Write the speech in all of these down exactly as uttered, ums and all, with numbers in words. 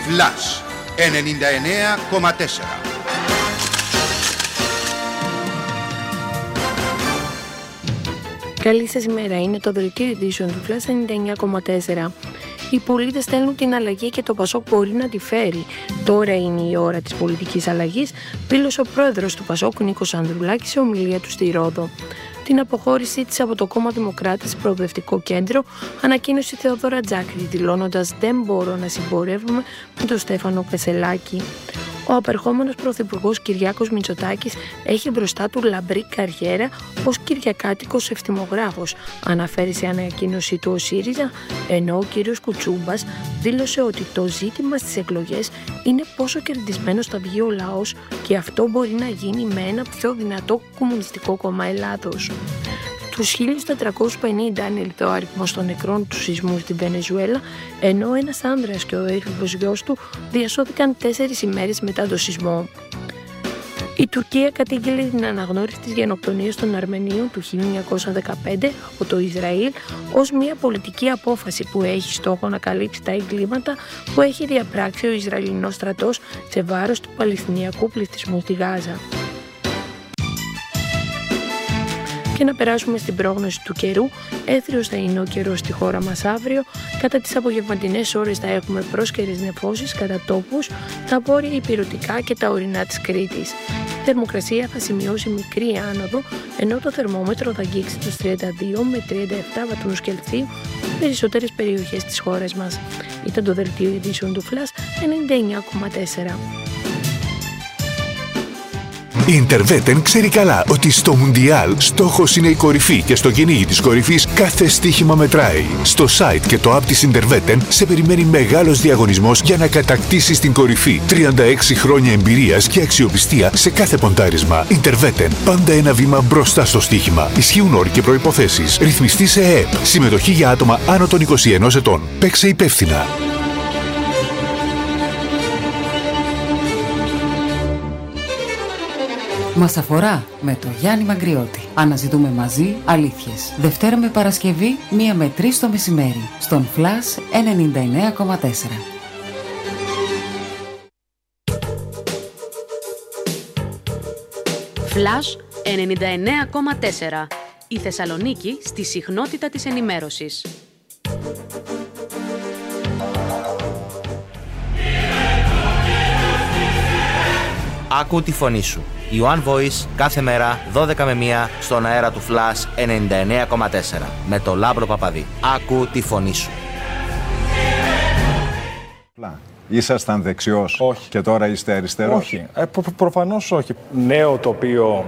Flash ενενήντα εννέα κόμμα τέσσερα. Καλή σας ημέρα, είναι το δελτίο ειδήσεων του Flash ενενήντα εννέα κόμμα τέσσερα. Οι πολίτες θέλουν την αλλαγή και το Πασόκ μπορεί να τη φέρει. Τώρα είναι η ώρα της πολιτικής αλλαγής, δήλωσε ο πρόεδρος του Πασόκ Νίκος Ανδρουλάκης σε ομιλία του στη Ρόδο. Την αποχώρησή της από το κόμμα Δημοκράτες Προοδευτικό Κέντρο ανακοίνωσε η Θεοδόρα Τζάκρη, δηλώνοντας «Δεν μπορώ να συμπορεύομαι με τον Στέφανο Κασελάκη». Ο απερχόμενος πρωθυπουργός Κυριάκος Μητσοτάκης έχει μπροστά του λαμπρή καριέρα ως κυριακάτικος ευθυμογράφος, αναφέρει σε ανακοίνωσή του ο ΣΥΡΙΖΑ, ενώ ο κύριος Κουτσούμπας δήλωσε ότι το ζήτημα στις εκλογές είναι πόσο κερδισμένος θα βγει ο λαός και αυτό μπορεί να γίνει με ένα πιο δυνατό κομμουνιστικό κόμμα Ελλάδος. Τους χίλια τετρακόσιους πενήντα ανήλθε ο αριθμός των νεκρών του σεισμού στη Βενεζουέλα, ενώ ένας άνδρας και ο έφηβος γιος του διασώθηκαν τέσσερις ημέρες μετά το σεισμό. Η Τουρκία κατήγγειλε την αναγνώριση της γενοκτονίας των Αρμενίων του χίλια εννιακόσια δεκαπέντε από το Ισραήλ ως μια πολιτική απόφαση που έχει στόχο να καλύψει τα εγκλήματα που έχει διαπράξει ο Ισραηλινός στρατός σε βάρος του Παλαιστινιακού πληθυσμού στη Γάζα. Και να περάσουμε στην πρόγνωση του καιρού. Έθριος θα είναι ο καιρός στη χώρα μας αύριο. Κατά τις απογευματινές ώρες θα έχουμε πρόσκαιρες νεφώσεις κατά τόπους, τα βόρεια υπηρετικά και τα ορεινά της Κρήτης. Η θερμοκρασία θα σημειώσει μικρή άνοδο, ενώ το θερμόμετρο θα αγγίξει τους τριάντα δύο με τριάντα επτά βαθμούς Κελσίου στις περισσότερες περιοχές της χώρας μας. Ήταν το δελτίο ειδήσεων του Flash ενενήντα εννέα κόμμα τέσσερα. Η Interveten ξέρει καλά ότι στο Μουντιάλ στόχος είναι η κορυφή και στο κυνήγι της κορυφής κάθε στοίχημα μετράει. Στο site και το app της Interveten σε περιμένει μεγάλος διαγωνισμός για να κατακτήσεις την κορυφή. τριάντα έξι χρόνια εμπειρίας και αξιοπιστία σε κάθε ποντάρισμα. Interveten, πάντα ένα βήμα μπροστά στο στοίχημα. Ισχύουν όροι και προϋποθέσεις. Ρυθμιστή σε ΕΕΠ. Συμμετοχή για άτομα άνω των είκοσι ενός ετών. Παίξε υπεύθυνα. Μας αφορά με το Γιάννη Μαγκριώτη. Αναζητούμε μαζί αλήθειες. Δευτέρα με Παρασκευή, μία με τρεις το μεσημέρι. Στον Flash ενενήντα εννέα κόμμα τέσσερα. Flash ενενήντα εννέα κόμμα τέσσερα. Η Θεσσαλονίκη στη συχνότητα της ενημέρωσης. Άκου τη φωνή σου. Η One Voice κάθε μέρα δώδεκα με μία στον αέρα του Flash ενενήντα εννέα κόμμα τέσσερα με το Λάμπρο Παπαδί. Άκου τη φωνή σου. Ήσασταν δεξιός όχι. Και τώρα είστε αριστερός. Όχι, ε, προ, προφανώς όχι. Νέο το οποίο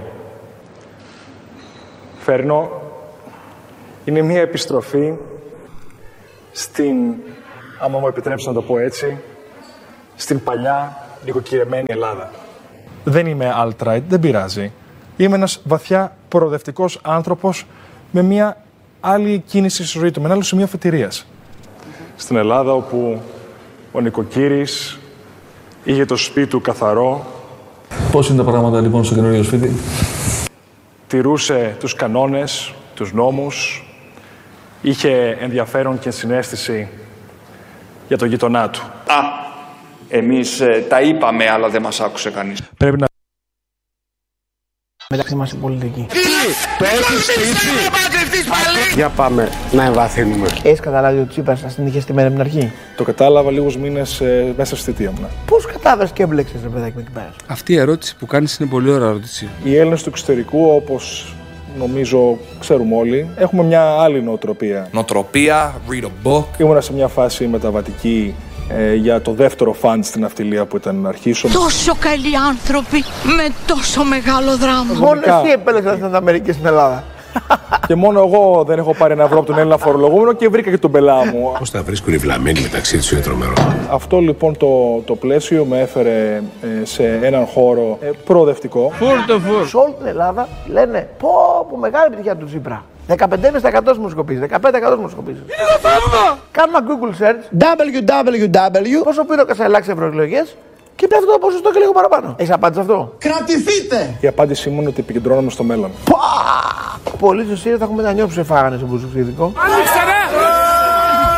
φέρνω είναι μια επιστροφή στην, άμα μου επιτρέψετε να το πω έτσι, στην παλιά νοικοκυρεμένη Ελλάδα. Δεν είμαι alt-right, δεν πειράζει. Είμαι ένας βαθιά προοδευτικός άνθρωπος με μια άλλη κίνηση στη ζωή του, με ένα άλλο σημείο αφετηρίας. Στην Ελλάδα όπου ο νοικοκύρης είχε το σπίτι του καθαρό. Πώς είναι τα πράγματα λοιπόν στο καινούριο σπίτι? Τηρούσε τους κανόνες, τους νόμους, είχε ενδιαφέρον και συναίσθηση για το γειτονά του. Α! Εμείς ε, τα είπαμε, αλλά δεν μας άκουσε κανείς. Πρέπει να... Μεταξύ μας στην πολιτική. Τι! Το έχεις στήσει! Για πάμε να εμβαθύνουμε. Έχεις καταλάβει ότι ο Τσίπρας θα την είχε στημένη από την αρχή? Το κατάλαβα λίγους μήνες ε, μέσα στη θητεία μου. Πώς κατάλαβες και έμπλεξες, ρε παιδάκι, με εκεί πέρα? Αυτή η ερώτηση που κάνεις είναι πολύ ωραία ερώτηση. Οι Έλληνες του εξωτερικού, όπως νομίζω ξέρουμε όλοι, έχουμε μια άλλη νοοτροπία. Νοοτροπία, read a book. Ήμουνα σε μια φάση μεταβατική ε, για το δεύτερο φαντ στην ναυτιλία που ήταν να αρχίσω. Τόσο καλοί άνθρωποι με τόσο μεγάλο δράμα. Μόνο εσύ επέλεξες την Αμερική στην Ελλάδα. Και μόνο εγώ δεν έχω πάρει ένα ευρώ από τον Έλληνα φορολογούμενο και βρήκα και τον πελά μου. Πώς τα βρίσκουν οι βλαμμένοι μεταξύ τους είναι τρομερό. Αυτό λοιπόν το, το πλαίσιο με έφερε ε, σε έναν χώρο ε, προοδευτικό. Φουρ το φουρ. Σε όλη την Ελλάδα λένε πω, πω μεγάλη επιτυχία του Τσίπρα. δεκαπέντε τοις εκατό δημοσκοπήσεις, δεκαπέντε τοις εκατό δημοσκοπήσεις. Είναι το θέμα! Κάνουμε Google search, double-u double-u double-u, πόσο πήρε ο Κασελάκης σε ευρωεκλογές και πέφτει το ποσοστό και λίγο παραπάνω. Έχεις απάντηση αυτό? Κρατηθείτε! Η απάντησή μου είναι ότι επικεντρώνομαι στο μέλλον. Πολλοί στο ΣΥΡΙΖΑ θα έχουν μετανιώσει που σε φάγανε στον Μπουσουξίδικο. Ανοίξτε ρε!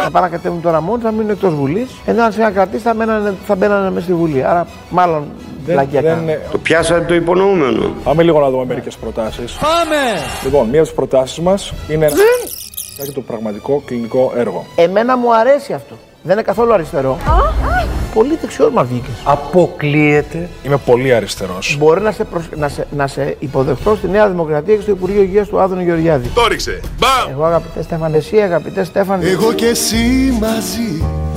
να πάνε να κατέβουν τώρα μόνοι, θα μείνουν εκτός Βουλής. Ενώ αν σε ένα κρατήσει θα, μένανε, θα μπαίνανε μέσα στη Βουλή. Άρα μάλλον βλακιά κάνουν. Το πιάσατε το υπονοούμενο. Πάμε λίγο να δούμε μερικές προτάσεις. Πάμε! Λοιπόν, μία από τις προτάσεις μας είναι ένα για το πραγματικό κλινικό έργο. Εμένα μου αρέσει αυτό. Δεν είναι καθόλου αριστερό. Πολύ δεξιός μας βγήκες. Αποκλείεται. Είμαι πολύ αριστερός. Μπορεί να σε, προσ... να, σε... να σε υποδεχτώ στη Νέα Δημοκρατία και στο Υπουργείο Υγείας του Άδωνη Γεωργιάδη. Το ρίξε. Μπαμ! Εγώ αγαπητέ Στέφανε, εσύ αγαπητέ Στέφανε. Εγώ και εσύ μαζί.